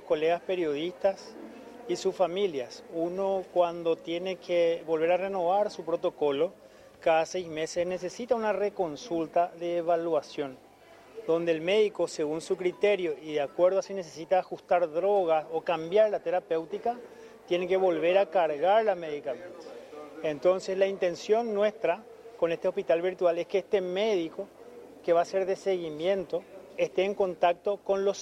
colegas periodistas y sus familias. Uno, cuando tiene que volver a renovar su protocolo, cada 6 meses necesita una reconsulta de evaluación, donde el médico, según su criterio y de acuerdo a si necesita ajustar drogas o cambiar la terapéutica, tiene que volver a cargar la medicamentos. Entonces, la intención nuestra con este hospital virtual es que este médico que va a ser de seguimiento esté en contacto con los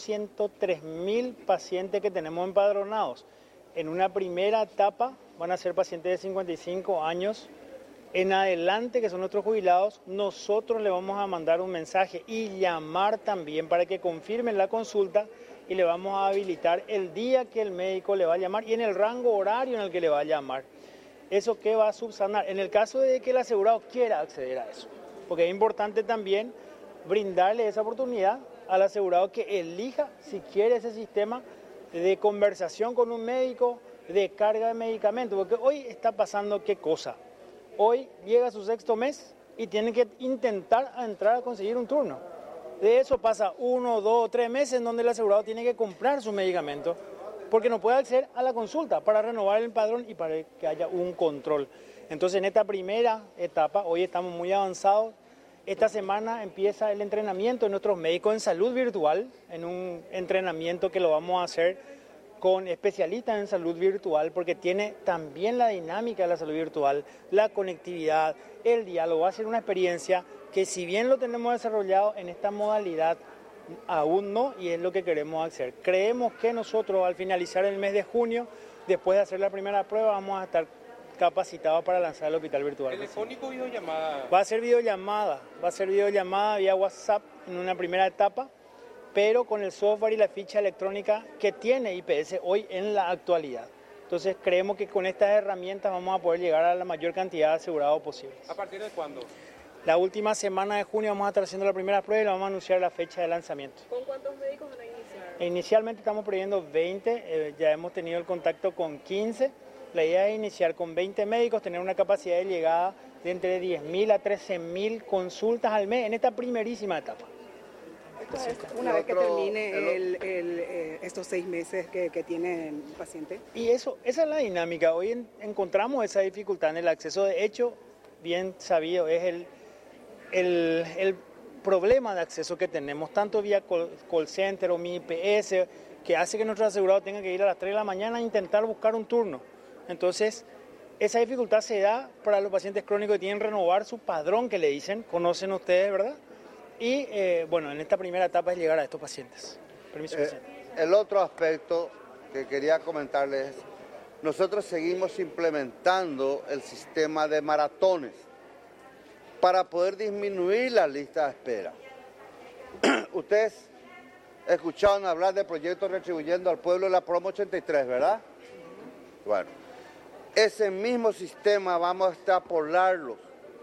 103.000 pacientes que tenemos empadronados. En una primera etapa van a ser pacientes de 55 años en adelante, que son nuestros jubilados. Nosotros le vamos a mandar un mensaje y llamar también para que confirmen la consulta, y le vamos a habilitar el día que el médico le va a llamar y en el rango horario en el que le va a llamar. ¿Eso qué va a subsanar? En el caso de que el asegurado quiera acceder a eso, porque es importante también brindarle esa oportunidad al asegurado que elija si quiere ese sistema de conversación con un médico, de carga de medicamentos, porque hoy está pasando qué cosa. Hoy llega su 6º mes y tiene que intentar entrar a conseguir un turno. De eso pasa 1, 2, 3 meses en donde el asegurado tiene que comprar su medicamento porque no puede acceder a la consulta para renovar el padrón y para que haya un control. Entonces, en esta primera etapa, hoy estamos muy avanzados. Esta semana empieza el entrenamiento de nuestros médicos en salud virtual, en un entrenamiento que lo vamos a hacer con especialistas en salud virtual, porque tiene también la dinámica de la salud virtual, la conectividad, el diálogo. Va a ser una experiencia que, si bien lo tenemos desarrollado en esta modalidad, aún no, y es lo que queremos hacer. Creemos que nosotros, al finalizar el mes de junio, después de hacer la primera prueba, vamos a estar capacitados para lanzar el hospital virtual. ¿Telefónico o videollamada? Va a ser videollamada vía WhatsApp en una primera etapa, pero con el software y la ficha electrónica que tiene IPS hoy en la actualidad. Entonces creemos que con estas herramientas vamos a poder llegar a la mayor cantidad de asegurados posibles. ¿A partir de cuándo? La última semana de junio vamos a estar haciendo la primera prueba y la vamos a anunciar la fecha de lanzamiento. ¿Con cuántos médicos van a iniciar? Inicialmente estamos previendo 20, ya hemos tenido el contacto con 15. La idea es iniciar con 20 médicos, tener una capacidad de llegada de entre 10.000 a 13.000 consultas al mes en esta primerísima etapa. Una vez que termine estos 6 meses que tiene el paciente. Y esa es la dinámica. Hoy encontramos esa dificultad en el acceso. De hecho, bien sabido, es el problema de acceso que tenemos, tanto vía call center o mi IPS, que hace que nuestro asegurado tenga que ir a las 3 de la mañana a intentar buscar un turno. Entonces, esa dificultad se da para los pacientes crónicos que tienen que renovar su padrón, que le dicen, conocen ustedes, ¿verdad? Y bueno, en esta primera etapa es llegar a estos pacientes. Permiso, presidente. El otro aspecto que quería comentarles es, nosotros seguimos implementando el sistema de maratones para poder disminuir la lista de espera. Ustedes escucharon hablar de proyectos Retribuyendo al Pueblo de la Promo 83, ¿verdad? Bueno, ese mismo sistema vamos a extrapolarlo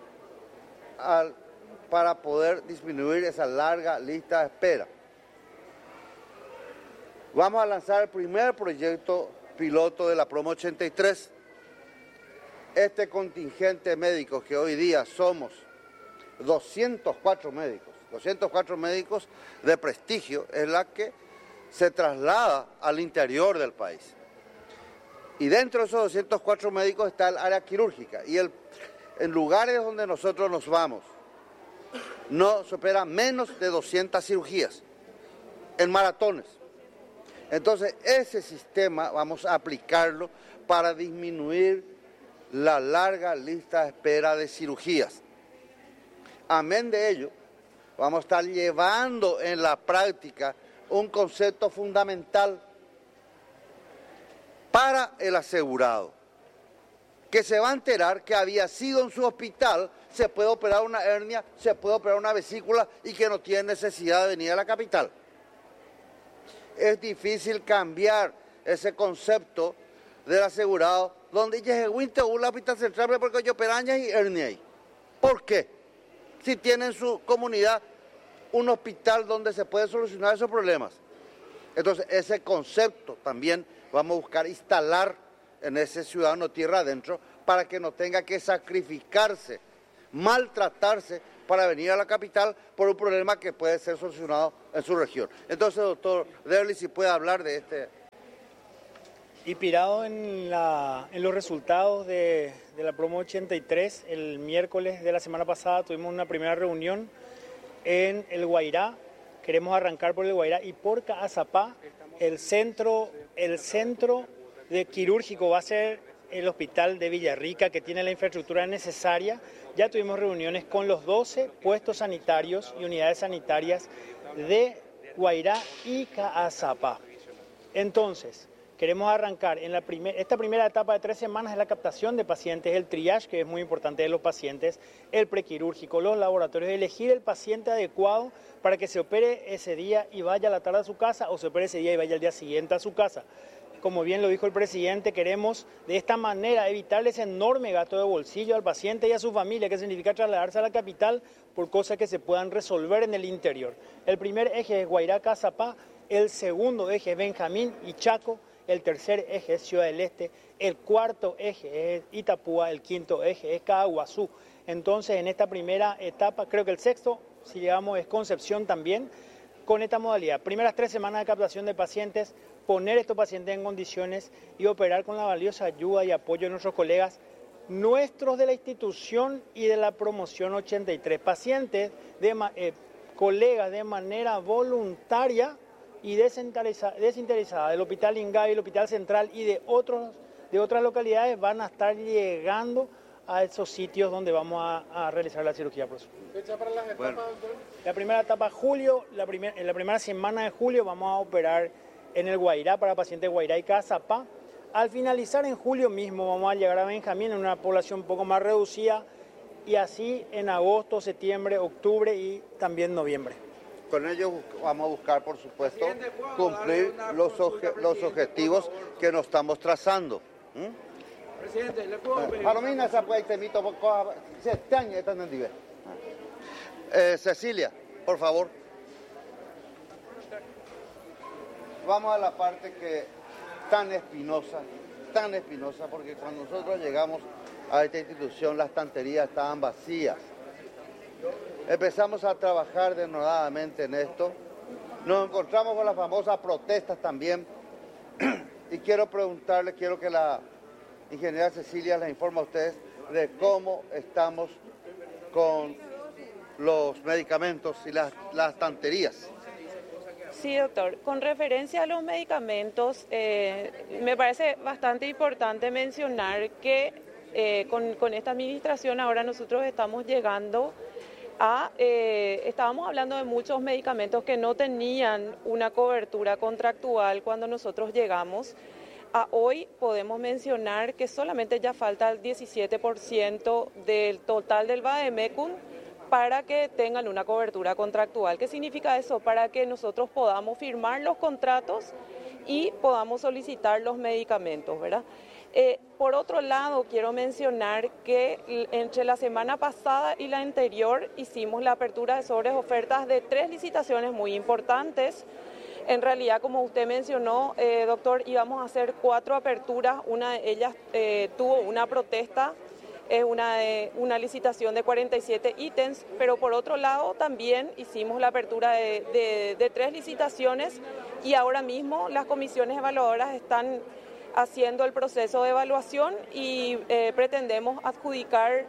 para poder disminuir esa larga lista de espera. Vamos a lanzar el primer proyecto piloto de la Promo 83. Este contingente médico, que hoy día somos 204 médicos de prestigio, es la que se traslada al interior del país. Y dentro de esos 204 médicos está el área quirúrgica, y en lugares donde nosotros nos vamos, no supera menos de 200 cirugías en maratones. Entonces, ese sistema vamos a aplicarlo para disminuir la larga lista de espera de cirugías. Amén de ello, vamos a estar llevando en la práctica un concepto fundamental para el asegurado, que se va a enterar que había sido en su hospital, se puede operar una hernia, se puede operar una vesícula y que no tiene necesidad de venir a la capital. Es difícil cambiar ese concepto del asegurado, donde ya es un hospital central porque yo perañas y hernia ahí. ¿Por qué? Si tiene en su comunidad un hospital donde se puede solucionar esos problemas. Entonces, ese concepto también vamos a buscar instalar en ese ciudadano tierra adentro para que no tenga que sacrificarse, maltratarse para venir a la capital por un problema que puede ser solucionado en su región. Entonces, doctor Derli, si puede hablar de este Inspirado en los resultados de la promo 83, el miércoles de la semana pasada tuvimos una primera reunión en el Guairá. Queremos arrancar por el Guairá y por Caazapá. El centro de quirúrgico va a ser el hospital de Villarrica, que tiene la infraestructura necesaria. Ya tuvimos reuniones con los 12 puestos sanitarios y unidades sanitarias de Guairá y Caazapá. Entonces, queremos arrancar en esta primera etapa de 3 semanas, es la captación de pacientes, el triage, que es muy importante de los pacientes, el prequirúrgico, los laboratorios, elegir el paciente adecuado para que se opere ese día y vaya a la tarde a su casa, o se opere ese día y vaya al día siguiente a su casa. Como bien lo dijo el presidente, queremos de esta manera evitarle ese enorme gasto de bolsillo al paciente y a su familia, que significa trasladarse a la capital por cosas que se puedan resolver en el interior. El primer eje es Guairá-Caazapá, el segundo eje es Benjamín y Chaco, el tercer eje es Ciudad del Este, el cuarto eje es Itapúa, el quinto eje es Caaguazú. Entonces, en esta primera etapa, creo que el sexto, si llegamos, es Concepción también, con esta modalidad. Primeras 3 semanas de captación de pacientes, poner estos pacientes en condiciones y operar con la valiosa ayuda y apoyo de nuestros colegas nuestros de la institución y de la promoción 83. Pacientes, colegas de manera voluntaria y desinteresada del Hospital Ingay, el Hospital Central y de otras localidades van a estar llegando a esos sitios donde vamos a realizar la cirugía. ¿Fecha para las etapas, doctor? La primera etapa, julio, en la primera semana de julio vamos a operar en el Guairá para pacientes de Guairá y Caazapá. Al finalizar en julio mismo vamos a llegar a Benjamín en una población un poco más reducida y así en agosto, septiembre, octubre y también noviembre. Con ello vamos a buscar, por supuesto, cumplir los objetivos que nos estamos trazando. Presidente, ¿le puedo pedir? Palomina, esa puede te invito a Cecilia, por favor. Vamos a la parte que tan espinosa, porque cuando nosotros llegamos a esta institución las estanterías estaban vacías. Empezamos a trabajar denodadamente en esto. Nos encontramos con las famosas protestas también. Y quiero que la ingeniera Cecilia les informe a ustedes de cómo estamos con los medicamentos y las estanterías. Sí, doctor. Con referencia a los medicamentos, me parece bastante importante mencionar que con esta administración ahora nosotros estamos llegando estábamos hablando de muchos medicamentos que no tenían una cobertura contractual cuando nosotros llegamos. A hoy podemos mencionar que solamente ya falta el 17% del total del Vademecum para que tengan una cobertura contractual. ¿Qué significa eso? Para que nosotros podamos firmar los contratos y podamos solicitar los medicamentos, ¿verdad? Por otro lado, quiero mencionar que entre la semana pasada y la anterior hicimos la apertura de sobres ofertas de 3 licitaciones muy importantes. En realidad, como usted mencionó, doctor, íbamos a hacer 4 aperturas. Una de ellas tuvo una protesta, es una licitación de 47 ítems, pero por otro lado también hicimos la apertura de 3 licitaciones y ahora mismo las comisiones evaluadoras están haciendo el proceso de evaluación y pretendemos adjudicar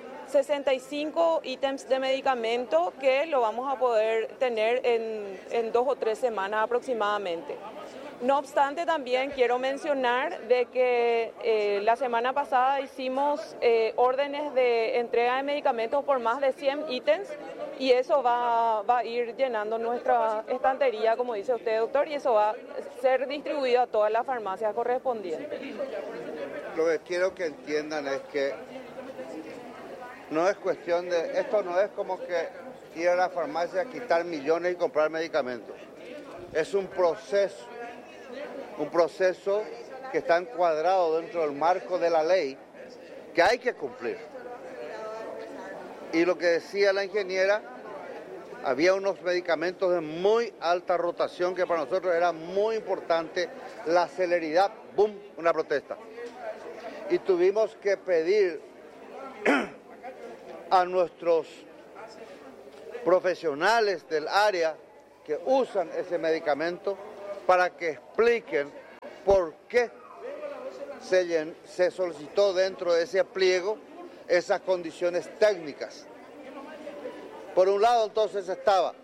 65 ítems de medicamento que lo vamos a poder tener en 2 o 3 semanas aproximadamente. No obstante, también quiero mencionar de que la semana pasada hicimos órdenes de entrega de medicamentos por más de 100 ítems y eso va a ir llenando nuestra estantería, como dice usted, doctor, y eso va a ser distribuido a todas las farmacias correspondientes. Lo que quiero que entiendan es que no es cuestión de... Esto no es como que ir a la farmacia, quitar millones y comprar medicamentos. Es un proceso que está encuadrado dentro del marco de la ley que hay que cumplir. Y lo que decía la ingeniera, había unos medicamentos de muy alta rotación que para nosotros era muy importante, la celeridad, ¡boom!, una protesta. Y tuvimos que pedir a nuestros profesionales del área que usan ese medicamento para que expliquen por qué se solicitó dentro de ese pliego esas condiciones técnicas. Por un lado, entonces, estaba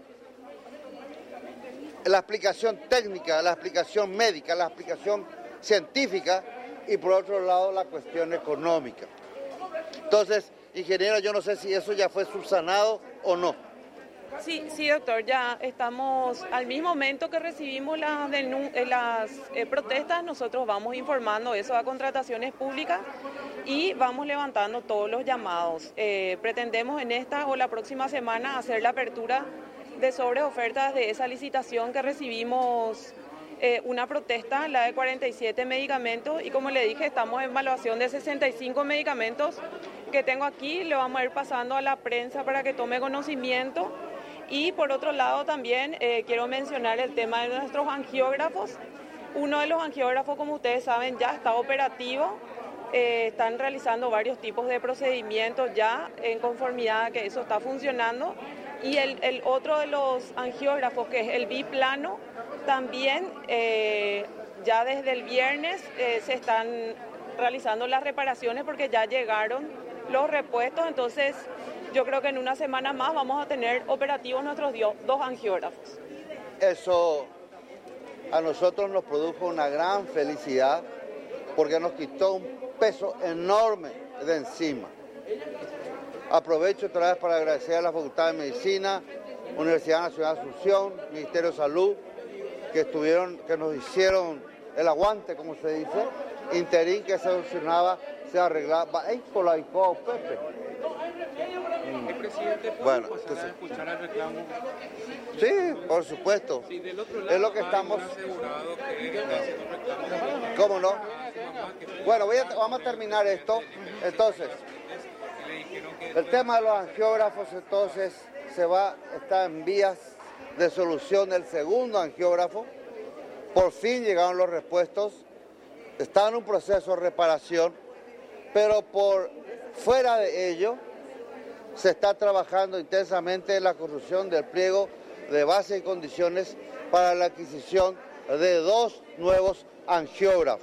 la explicación técnica, la explicación médica, la explicación científica y por otro lado la cuestión económica. Entonces, ingeniera, yo no sé si eso ya fue subsanado o no. Sí, doctor, ya estamos, al mismo momento que recibimos las protestas, nosotros vamos informando eso a contrataciones públicas y vamos levantando todos los llamados. Pretendemos en esta o la próxima semana hacer la apertura de sobreofertas de esa licitación que recibimos, una protesta, la de 47 medicamentos, y como le dije, estamos en evaluación de 65 medicamentos que tengo aquí, le vamos a ir pasando a la prensa para que tome conocimiento. Y por otro lado también quiero mencionar el tema de nuestros angiógrafos. Uno de los angiógrafos, como ustedes saben, ya está operativo. Están realizando varios tipos de procedimientos ya en conformidad a que eso está funcionando. Y el otro de los angiógrafos, que es el biplano, también ya desde el viernes se están realizando las reparaciones porque ya llegaron los repuestos. Entonces yo creo que en una semana más vamos a tener operativos nuestros dos angiógrafos. Eso a nosotros nos produjo una gran felicidad porque nos quitó un peso enorme de encima. Aprovecho otra vez para agradecer a la Facultad de Medicina, Universidad Nacional de Asunción, Ministerio de Salud, que nos hicieron el aguante, como se dice, interín que se solucionaba, se arreglaba. Pepe. El presidente puede Bueno, pasar entonces, a escuchar el reclamo. Sí, por supuesto. Sí, del otro lado, Es lo que estamos. asegurado que está haciendo reclamo. ¿Cómo no? Bueno, vamos a terminar esto. Entonces, el tema de los angiógrafos, entonces, está en vías de solución el segundo angiógrafo. Por fin llegaron los repuestos. Está en un proceso de reparación, pero por fuera de ello, se está trabajando intensamente en la construcción del pliego de bases y condiciones para la adquisición de 2 nuevos angiógrafos.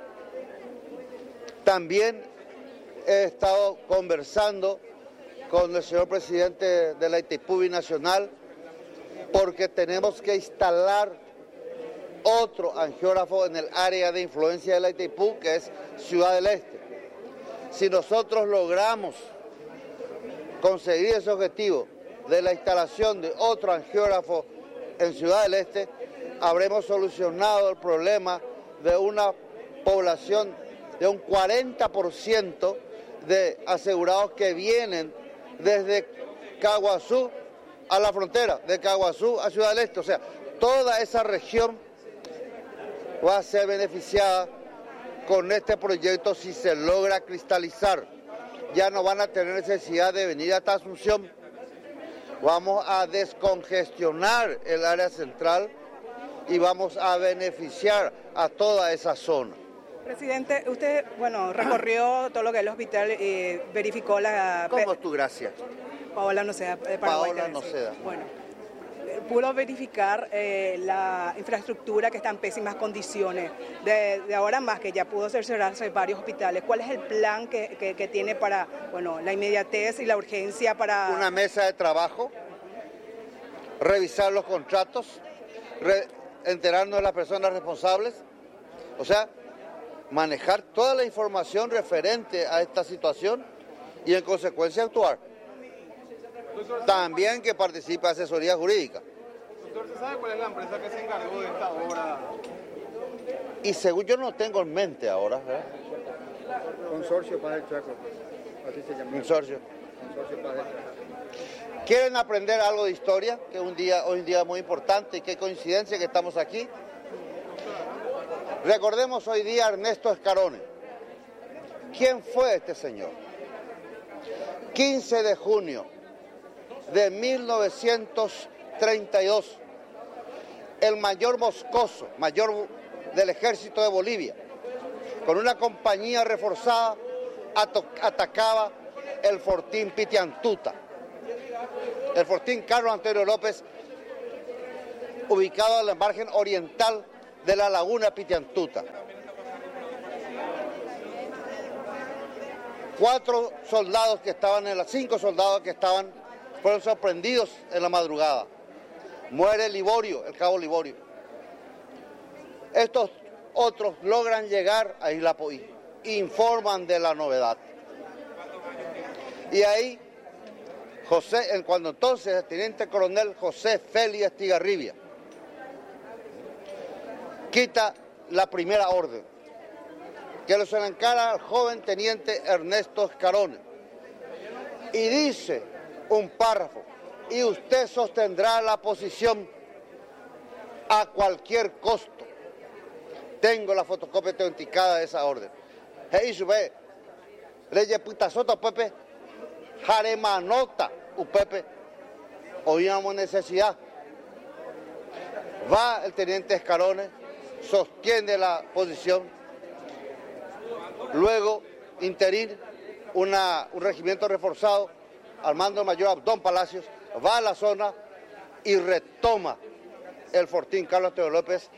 También he estado conversando con el señor presidente de la ITIPU binacional porque tenemos que instalar otro angiógrafo en el área de influencia de la ITIPU, que es Ciudad del Este. Si nosotros logramos conseguir ese objetivo de la instalación de otro angiógrafo en Ciudad del Este, habremos solucionado el problema de una población de un 40% de asegurados que vienen desde Caguazú a la frontera, de Caguazú a Ciudad del Este. O sea, toda esa región va a ser beneficiada con este proyecto si se logra cristalizar. Ya no van a tener necesidad de venir hasta Asunción. Vamos a descongestionar el área central y vamos a beneficiar a toda esa zona. Presidente, usted, recorrió todo lo que es el hospital y verificó la... ¿Cómo es tu gracia? Paola Noceda, de Paraguay. Paola Noceda. Bueno, pudo verificar la infraestructura que está en pésimas condiciones. De ahora más que ya pudo cerciorarse varios hospitales. ¿Cuál es el plan que tiene para, la inmediatez y la urgencia para...? Una mesa de trabajo, revisar los contratos, enterarnos de las personas responsables, o sea, manejar toda la información referente a esta situación y en consecuencia actuar. También que participe asesoría jurídica. Doctor, ¿se sabe cuál es la empresa que se encargó de esta obra? Y según yo no tengo en mente ahora, ¿verdad? Consorcio Paz del Chaco, así se llama. Consorcio. Consorcio Paz del Chaco. ¿Quieren aprender algo de historia? Que hoy en día es muy importante y qué coincidencia que estamos aquí. Recordemos hoy día a Ernesto Escarone. ¿Quién fue este señor? 15 de junio de 1932, el mayor moscoso, mayor del ejército de Bolivia, con una compañía reforzada, atacaba el fortín Pitiantuta, el fortín Carlos Antonio López, ubicado en la margen oriental de la laguna Pitiantuta. 5 soldados que estaban fueron sorprendidos en la madrugada. Muere Liborio, el cabo Liborio. Estos otros logran llegar a Isla Poí, informan de la novedad. Y ahí, cuando entonces el teniente coronel José Félix Estigarribia quita la primera orden, que se le encara al joven teniente Ernesto Escarone, y dice un párrafo: y usted sostendrá la posición a cualquier costo. Tengo la fotocopia autenticada de esa orden. Y sube, Reyes Putazoto, Pepe, Jaremanota, Upepe, oíamos necesidad. Va el teniente Escarone, sostiene la posición, luego interín, un regimiento reforzado al mando del mayor Abdón Palacios, va a la zona y retoma el fortín Carlos Teo López,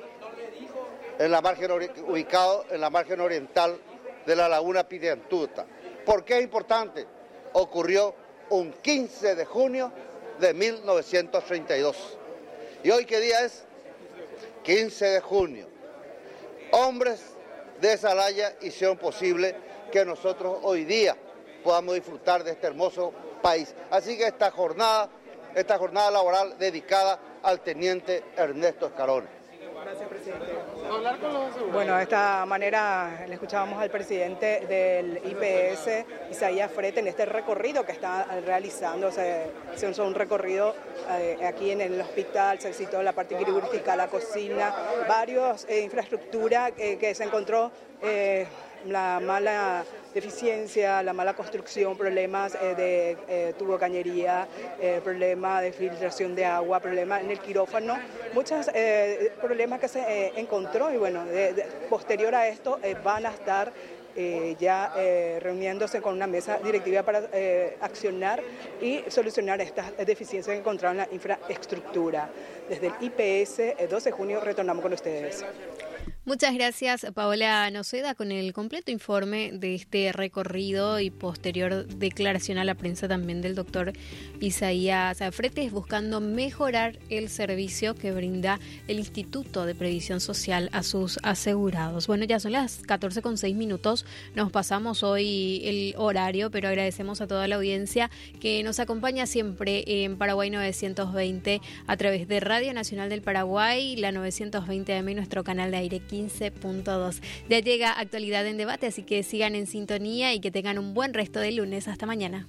ubicado en la margen oriental de la laguna Pidiantuta. ¿Por qué es importante? Ocurrió un 15 de junio de 1932. ¿Y hoy qué día es? 15 de junio. Hombres de Celaya hicieron posible que nosotros hoy día podamos disfrutar de este hermoso país. Así que esta jornada laboral dedicada al teniente Ernesto Escarone. Gracias, presidente. Bueno, de esta manera le escuchábamos al presidente del IPS, Isaías Frete, en este recorrido que está realizando. Se hizo un recorrido aquí en el hospital, se visitó la parte quirúrgica, la cocina, varios infraestructura que se encontró la mala deficiencia, la mala construcción, problemas de tubo cañería, problema de filtración de agua, problemas en el quirófano, muchos problemas que se encontró y bueno, posterior a esto van a estar ya reuniéndose con una mesa directiva para accionar y solucionar estas deficiencias que encontraron en la infraestructura. Desde el IPS, 12 de junio, retornamos con ustedes. Muchas gracias, Paola Noceda, con el completo informe de este recorrido y posterior declaración a la prensa también del doctor Isaías Frete, buscando mejorar el servicio que brinda el Instituto de Previsión Social a sus asegurados. Bueno, ya son las 14:06, nos pasamos hoy el horario, pero agradecemos a toda la audiencia que nos acompaña siempre en Paraguay 920 a través de Radio Nacional del Paraguay, la 920 AM, nuestro canal de aire 15.2. Ya llega Actualidad en Debate, así que sigan en sintonía y que tengan un buen resto de lunes. Hasta mañana.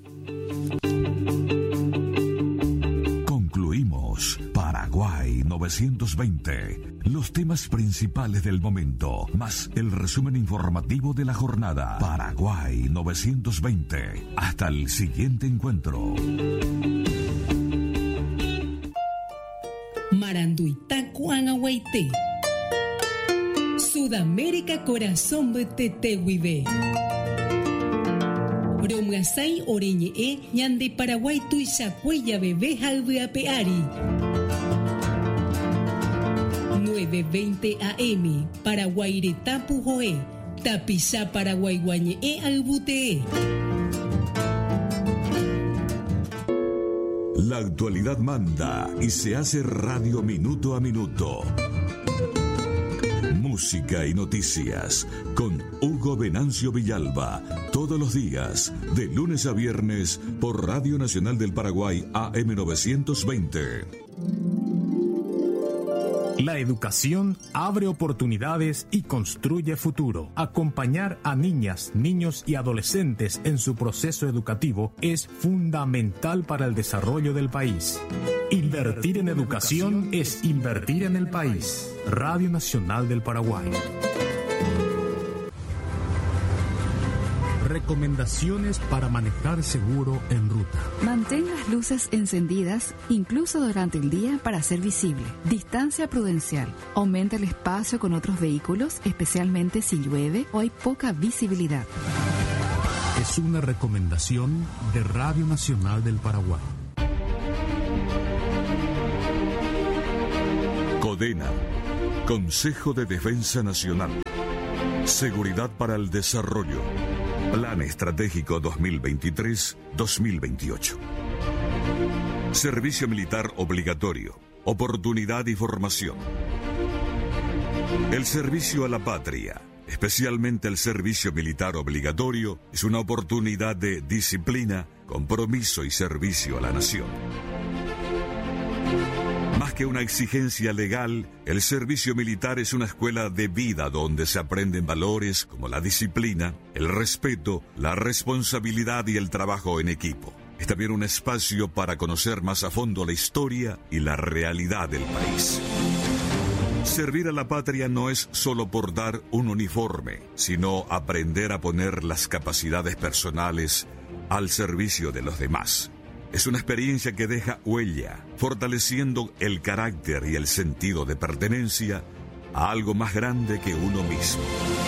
Concluimos Paraguay 920. Los temas principales del momento, más el resumen informativo de la jornada. Paraguay 920. Hasta el siguiente encuentro. Maranduita Cuanahuaité. Sudamérica Corazón Betetehuibe. Romasai Oreñe Ñande Paraguay Tuichacuella Bebé Jalbeapeari. 9:20 AM Paraguaireta Pujoe. Tapiza Paraguay Guañe Albutee. La actualidad manda y se hace radio minuto a minuto. Música y noticias con Hugo Venancio Villalba, todos los días, de lunes a viernes, por Radio Nacional del Paraguay AM 920. La educación abre oportunidades y construye futuro. Acompañar a niñas, niños y adolescentes en su proceso educativo es fundamental para el desarrollo del país. Invertir en educación es invertir en el país. Radio Nacional del Paraguay. Recomendaciones para manejar seguro en ruta. Mantén las luces encendidas, incluso durante el día, para ser visible. Distancia prudencial. Aumenta el espacio con otros vehículos, especialmente si llueve o hay poca visibilidad. Es una recomendación de Radio Nacional del Paraguay. CODENA, Consejo de Defensa Nacional. Seguridad para el Desarrollo. Plan Estratégico 2023-2028. Servicio militar obligatorio, oportunidad y formación. El servicio a la patria, especialmente el servicio militar obligatorio, es una oportunidad de disciplina, compromiso y servicio a la nación. Más que una exigencia legal, el servicio militar es una escuela de vida donde se aprenden valores como la disciplina, el respeto, la responsabilidad y el trabajo en equipo. Es también un espacio para conocer más a fondo la historia y la realidad del país. Servir a la patria no es solo portar un uniforme, sino aprender a poner las capacidades personales al servicio de los demás. Es una experiencia que deja huella, fortaleciendo el carácter y el sentido de pertenencia a algo más grande que uno mismo.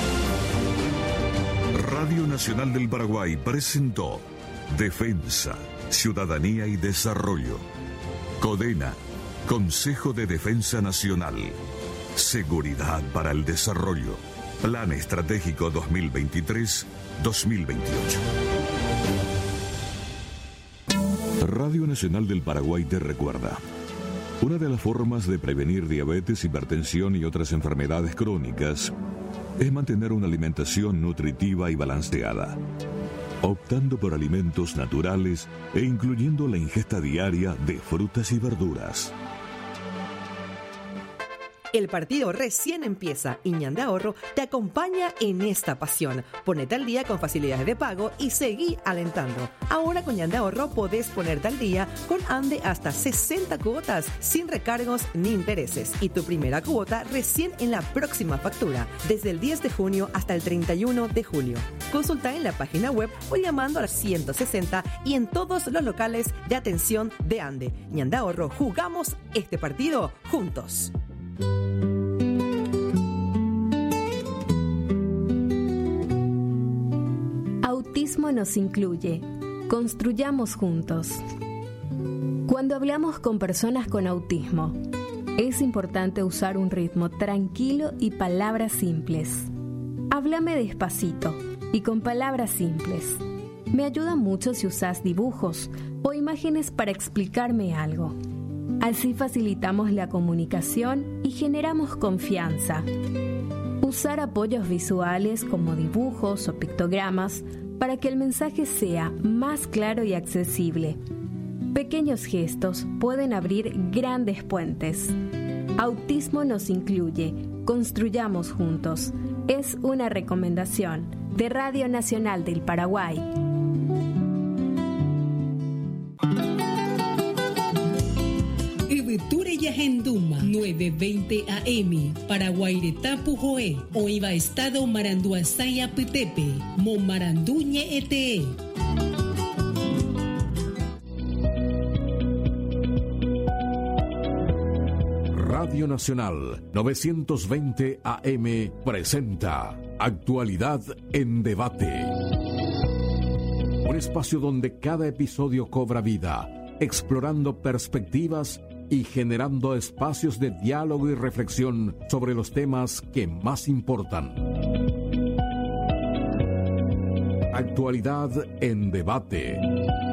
Radio Nacional del Paraguay presentó Defensa, Ciudadanía y Desarrollo. CODENA, Consejo de Defensa Nacional. Seguridad para el Desarrollo. Plan Estratégico 2023-2028. Radio Nacional del Paraguay te recuerda: una de las formas de prevenir diabetes, hipertensión y otras enfermedades crónicas es mantener una alimentación nutritiva y balanceada, optando por alimentos naturales e incluyendo la ingesta diaria de frutas y verduras. El partido recién empieza y Ñande Ahorro te acompaña en esta pasión. Ponete al día con facilidades de pago y seguí alentando. Ahora con Ñande Ahorro podés ponerte al día con Ande hasta 60 cuotas sin recargos ni intereses. Y tu primera cuota recién en la próxima factura, desde el 10 de junio hasta el 31 de julio. Consulta en la página web o llamando al 160 y en todos los locales de atención de Ande. Ñande Ahorro, jugamos este partido juntos. Autismo nos incluye. Construyamos juntos. Cuando hablamos con personas con autismo, es importante usar un ritmo tranquilo y palabras simples. Háblame despacito y con palabras simples. Me ayuda mucho si usas dibujos o imágenes para explicarme algo. Así facilitamos la comunicación y generamos confianza. Usar apoyos visuales como dibujos o pictogramas para que el mensaje sea más claro y accesible. Pequeños gestos pueden abrir grandes puentes. Autismo nos incluye. Construyamos juntos. Es una recomendación de Radio Nacional del Paraguay. Eveture Yahenduma 920 AM Paraguairetapu Joe Oiva Estado Maranduasaya Petepe Momaranduñe Ete. Radio Nacional 920 AM presenta Actualidad en Debate. Un espacio donde cada episodio cobra vida, explorando perspectivas y generando espacios de diálogo y reflexión sobre los temas que más importan. Actualidad en Debate.